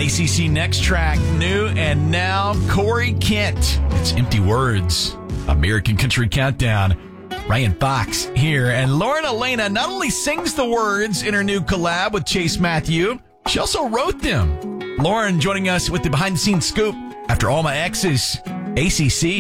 ACC Next Track, new and now Corey Kent. It's Empty Words, American Country Countdown. Ryan Fox here, and Lauren Elena not only sings the words in her new collab with Chase Matthew, she also wrote them. Lauren joining us with the behind-the-scenes scoop after All My Exes, ACC.